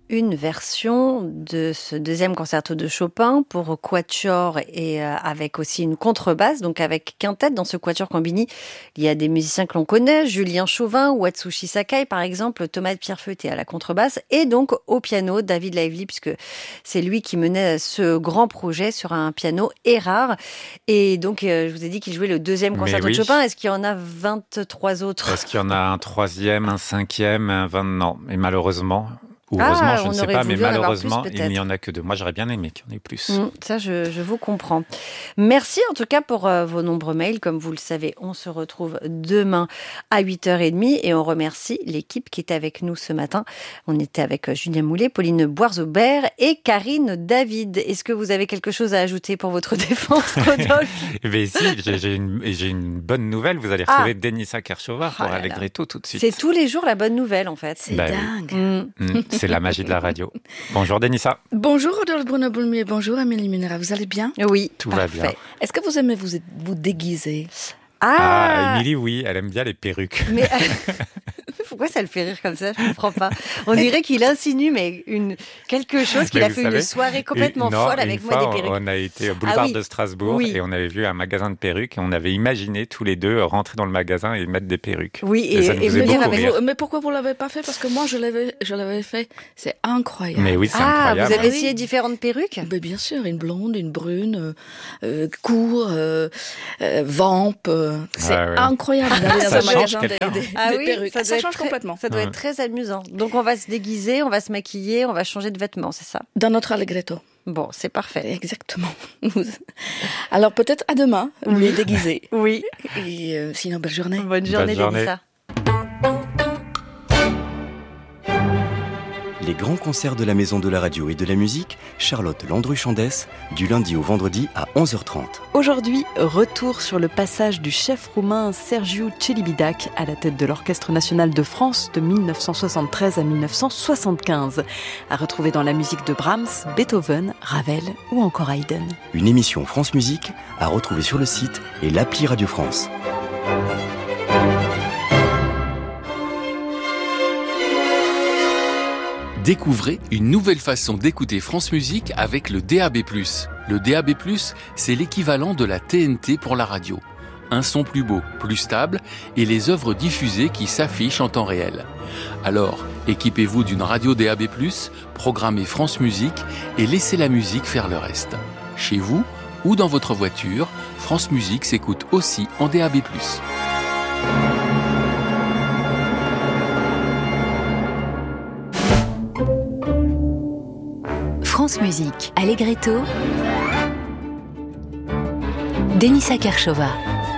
une version de ce deuxième concerto de Chopin pour quatuor et avec aussi une contrebasse, donc avec quintette. Dans ce quatuor Combini, il y a des musiciens que l'on connaît, Julien Chauvin ou Atsushi Sakai par exemple, Thomas Pierrefeuille à la contrebasse et donc au piano David Lively, puisque c'est lui qui menait ce grand projet sur un piano Erard. Et donc je vous ai dit qu'il jouait le deuxième concerto de Chopin. Est-ce qu'il y en a 23 autres? Est-ce qu'il y en a un troisième, un cinquième, un 20? Non, et malheureusement... Ou heureusement, je ne sais pas, mais malheureusement, il n'y en a que 2. Moi, j'aurais bien aimé qu'il y en ait plus. Ça, je vous comprends. Merci en tout cas pour vos nombreux mails. Comme vous le savez, on se retrouve demain à 8h30 et on remercie l'équipe qui était avec nous ce matin. On était avec Julien Moulet, Pauline Boirzobert et Karine David. Est-ce que vous avez quelque chose à ajouter pour votre défense, Rodolphe? Mais si, j'ai une bonne nouvelle. Vous allez retrouver Denisa Kershova pour Allegretto tout de suite. C'est tous les jours la bonne nouvelle, en fait. C'est dingue. C'est la magie de la radio. Bonjour Denisa. Bonjour Rodolphe Bruno-Boulmier, bonjour Amélie Munera, vous allez bien? Oui, tout va bien. Est-ce que vous aimez vous déguiser? Émilie, oui, elle aime bien les perruques. Mais pourquoi ça le fait rire comme ça? Je ne comprends pas. On dirait qu'il insinue quelque chose, qu'il a fait une soirée complètement folle avec moi des perruques. On a été au boulevard de Strasbourg et on avait vu un magasin de perruques et on avait imaginé tous les deux rentrer dans le magasin et mettre des perruques. Oui, et me dire avec vous. Mais pourquoi vous l'avez pas fait? Parce que moi je l'avais fait. C'est incroyable. Mais oui, c'est incroyable. Vous avez essayé différentes perruques? Mais bien sûr, une blonde, une brune, court, vamp. C'est incroyable d'aller dans un magasin des perruques. Ça change complètement. Ça doit être très amusant. Donc on va se déguiser, on va se maquiller, on va changer de vêtements, c'est ça? Dans notre Allegretto. Bon, c'est parfait. Exactement. Alors peut-être à demain, vous les déguiser. Oui. Et sinon, belle journée. Bonne journée, Denisa. Les grands concerts de la Maison de la Radio et de la Musique, Charlotte Landru-Chandès, du lundi au vendredi à 11h30. Aujourd'hui, retour sur le passage du chef roumain Sergiu Celibidache à la tête de l'Orchestre National de France de 1973 à 1975. À retrouver dans la musique de Brahms, Beethoven, Ravel ou encore Haydn. Une émission France Musique à retrouver sur le site et l'appli Radio France. Découvrez une nouvelle façon d'écouter France Musique avec le DAB+. Le DAB+, c'est l'équivalent de la TNT pour la radio. Un son plus beau, plus stable et les œuvres diffusées qui s'affichent en temps réel. Alors, équipez-vous d'une radio DAB+, programmez France Musique et laissez la musique faire le reste. Chez vous ou dans votre voiture, France Musique s'écoute aussi en DAB+. France Musique, Allegretto, Denisa Kershova.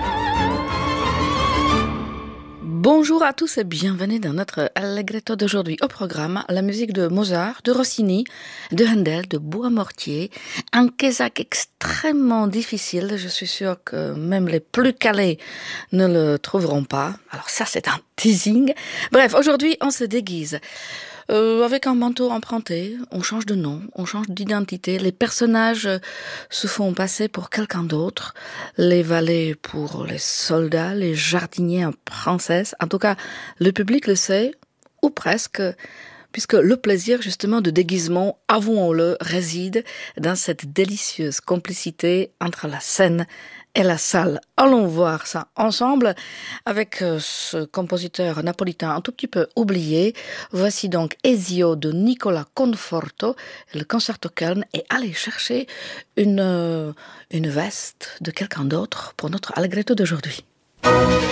Bonjour à tous et bienvenue dans notre Allegretto d'aujourd'hui. Au programme, la musique de Mozart, de Rossini, de Handel, de Bois-Mortier. Un Kézak extrêmement difficile. Je suis sûre que même les plus calés ne le trouveront pas. Alors ça, c'est un teasing. Bref, aujourd'hui, on se déguise. Avec un manteau emprunté, on change de nom, on change d'identité. Les personnages se font passer pour quelqu'un d'autre. Les valets pour les soldats, les jardiniers en princesse. En tout cas, le public le sait, ou presque, puisque le plaisir justement de déguisement, avouons-le, réside dans cette délicieuse complicité entre la scène et la salle. Allons voir ça ensemble avec ce compositeur napolitain un tout petit peu oublié. Voici donc Ezio de Nicola Conforto, le concerto Köln, et allez chercher une veste de quelqu'un d'autre pour notre Allegretto d'aujourd'hui.